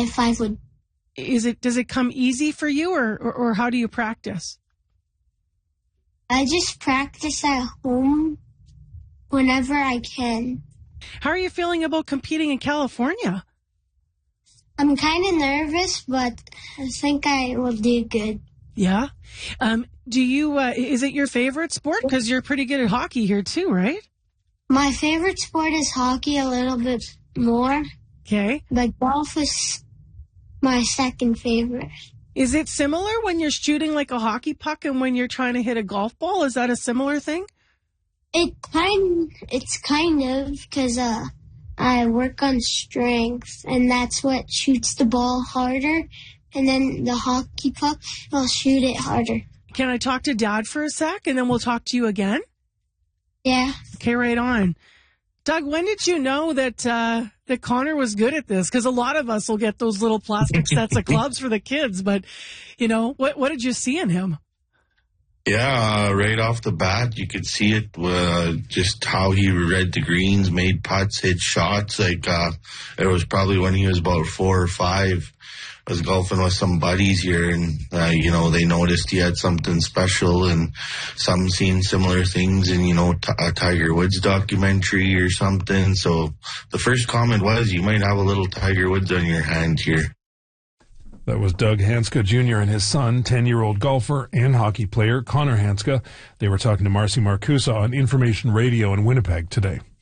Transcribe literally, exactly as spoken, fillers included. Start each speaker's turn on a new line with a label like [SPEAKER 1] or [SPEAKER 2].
[SPEAKER 1] if I would.
[SPEAKER 2] Is it, does it come easy for you, or, or, or how do you practice?
[SPEAKER 1] I just practice at home whenever I can.
[SPEAKER 2] How are you feeling about competing in California?
[SPEAKER 1] I'm kind of nervous, but I think I will do good.
[SPEAKER 2] Yeah? Um, do you, uh, is it your favorite sport? Because you're pretty good at hockey here too, right?
[SPEAKER 1] My favorite sport is hockey a little bit more.
[SPEAKER 2] Okay.
[SPEAKER 1] But golf is my second favorite.
[SPEAKER 2] Is it similar when you're shooting like a hockey puck and when you're trying to hit a golf ball? Is that a similar thing?
[SPEAKER 1] It kind, it's kind of, because uh, I work on strength, and that's what shoots the ball harder. And then the hockey puck, I'll shoot it harder.
[SPEAKER 2] Can I talk to Dad for a sec, and then we'll talk to you again?
[SPEAKER 1] Yeah.
[SPEAKER 2] Okay, right on. Doug, when did you know that uh, that Connor was good at this? Because a lot of us will get those little plastic sets of clubs for the kids, but, you know, what what did you see in him?
[SPEAKER 3] Yeah, uh, right off the bat, you could see it, uh, just how he read the greens, made putts, hit shots. Like, uh, it was probably when he was about four or five. I was golfing with some buddies here, and, uh, you know, they noticed he had something special, and some seen similar things in, you know, t- a Tiger Woods documentary or something. So the first comment was, you might have a little Tiger Woods on your hand here.
[SPEAKER 4] That was Doug Hanska Junior and his son, ten-year-old golfer and hockey player Connor Hanska. They were talking to Marcy Marcusa on Information Radio in Winnipeg today.